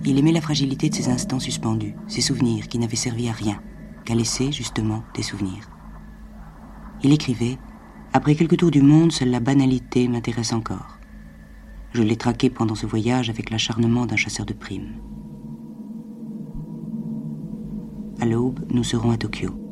Il aimait la fragilité de ces instants suspendus, ces souvenirs qui n'avaient servi à rien, qu'à laisser, justement, des souvenirs. Il écrivait « Après quelques tours du monde, seule la banalité m'intéresse encore. Je l'ai traqué pendant ce voyage avec l'acharnement d'un chasseur de primes. À l'aube, nous serons à Tokyo.